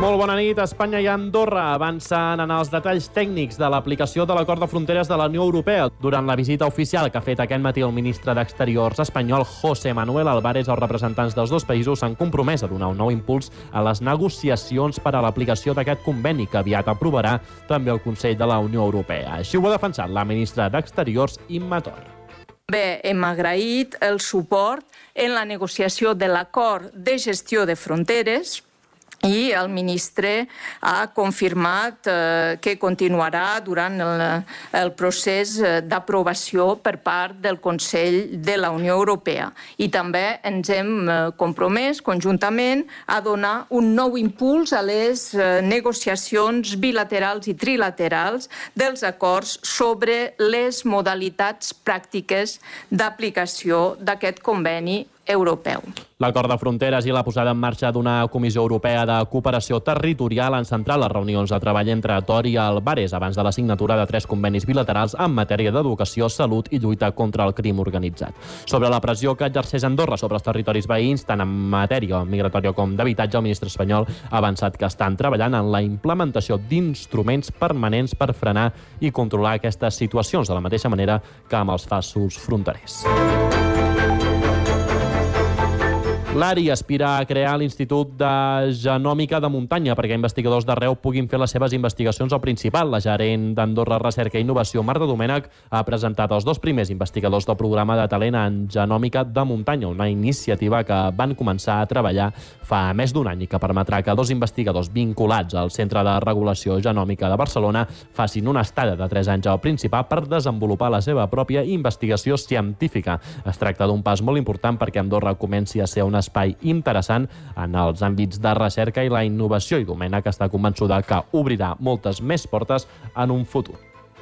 Molt bona nit. Espanya i Andorra avancen en els detalls tècnics de l'aplicació de l'acord de fronteres de la Unió Europea. Durant la visita oficial que ha fet aquest matí el ministre d'Exteriors espanyol, José Manuel Álvarez, els representants dels dos països s'han compromès a donar un nou impuls a les negociacions per a l'aplicació d'aquest conveni, que aviat aprovarà també el Consell de la Unió Europea. Així ho ha defensat la ministra d'Exteriors, Imma Torra. Bé, hem agraït el suport en la negociació de l'acord de gestió de fronteres i el ministre ha confirmat que continuarà durant el procés d'aprovació per part del Consell de la Unió Europea. I també ens hem compromès conjuntament a donar un nou impuls a les negociacions bilaterals i trilaterals dels acords sobre les modalitats pràctiques d'aplicació d'aquest conveni europeu. L'acord de fronteres i la posada en marxa d'una Comissió Europea de Cooperació Territorial han centrat les reunions de treball entre Tor i Álvarez abans de la signatura de 3 convenis bilaterals en matèria d'educació, salut i lluita contra el crim organitzat. Sobre la pressió que exerceix Andorra sobre els territoris veïns, tant en matèria migratòria com d'habitatge, el ministre espanyol ha avançat que estan treballant en la implementació d'instruments permanents per frenar i controlar aquestes situacions, de la mateixa manera que amb els falsos fronterers. L'ARI aspira a crear l'Institut de Genòmica de Muntanya perquè investigadors d'arreu puguin fer les seves investigacions al Principat. La gerent d'Andorra Recerca i Innovació, Marta Domènech, ha presentat els 2 primers investigadors del programa de talent en genòmica de muntanya, una iniciativa que van començar a treballar fa més d'un any i que permetrà que 2 investigadors vinculats al Centre de Regulació Genòmica de Barcelona facin una estada de 3 anys al Principat per desenvolupar la seva pròpia investigació científica. Es tracta d'un pas molt important perquè Andorra comenci a ser un espai interessant en els àmbits de recerca i la innovació, i Domènech està convençuda que obrirà moltes més portes en un futur.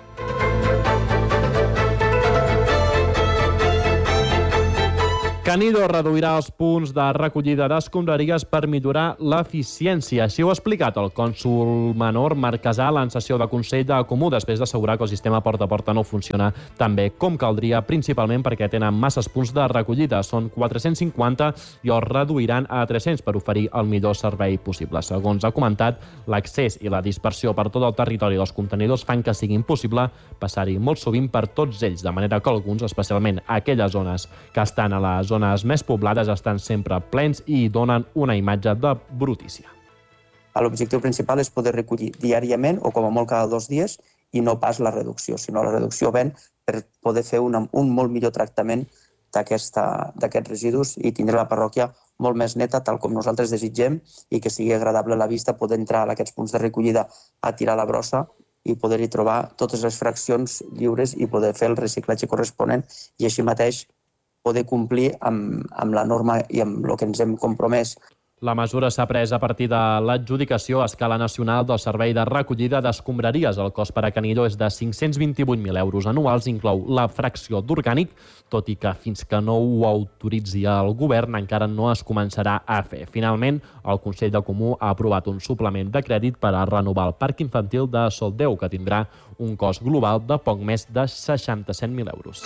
Canido reduirà els punts de recollida d'escombraries per millorar l'eficiència. Així ho ha explicat el cònsol menor Marc Casal en sessió de Consell de Comú, després d'assegurar que el sistema porta a porta no funciona tan bé com caldria, principalment perquè tenen masses punts de recollida. Són 450 i els reduiran a 300 per oferir el millor servei possible. Segons ha comentat, l'accés i la dispersió per tot el territori dels contenidors fan que sigui impossible passar-hi molt sovint per tots ells, de manera que alguns, especialment aquelles zones que estan a les zones més poblades, estan sempre plens i donen una imatge de brutícia. L'objectiu principal és poder recollir diàriament o com a molt cada 2 dies i no pas la reducció, sinó la reducció ven per poder fer un molt millor tractament d'aquests residus i tindre la parròquia molt més neta, tal com nosaltres desitgem, i que sigui agradable a la vista poder entrar a aquests punts de recollida a tirar la brossa i poder-hi trobar totes les fraccions lliures i poder fer el reciclatge corresponent i així mateix poder complir amb la norma i amb el que ens hem compromès. La mesura s'ha pres a partir de l'adjudicació a escala nacional del servei de recollida d'escombraries. El cost per a Canillo és de 528.000 euros anuals, inclou la fracció d'orgànic, tot i que fins que no ho autoritzi el govern encara no es començarà a fer. Finalment, el Consell de Comú ha aprovat un suplement de crèdit per a renovar el parc infantil de Soldeu, que tindrà un cost global de poc més de 67.000 euros.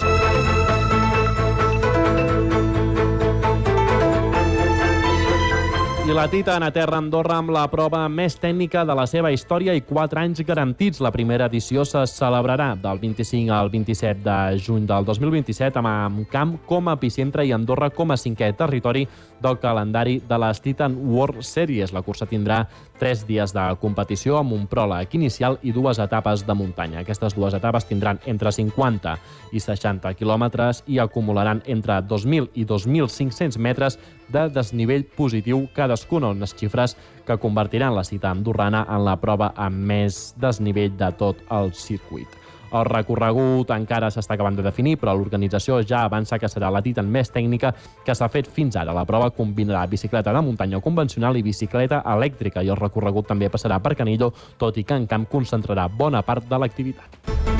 I la Tita aterra a Andorra amb la prova més tècnica de la seva història i 4 anys garantits. La primera edició se celebrarà del 25 al 27 de juny del 2027 amb Camp com a epicentre i Andorra com a 5è territori del calendari de les Titan World Series. La cursa tindrà 3 dies de competició amb un pròleg inicial i 2 etapes de muntanya. Aquestes 2 etapes tindran entre 50 i 60 quilòmetres i acumularan entre 2.000 i 2.500 metres de desnivell positiu cadascuna, unes xifres que convertiran la cita andorrana en la prova amb més desnivell de tot el circuit. El recorregut encara s'està acabant de definir, però l'organització ja avança que serà la Titan més tècnica que s'ha fet fins ara. La prova combinarà bicicleta de muntanya convencional i bicicleta elèctrica i el recorregut també passarà per Canillo, tot i que en Camp concentrarà bona part de l'activitat.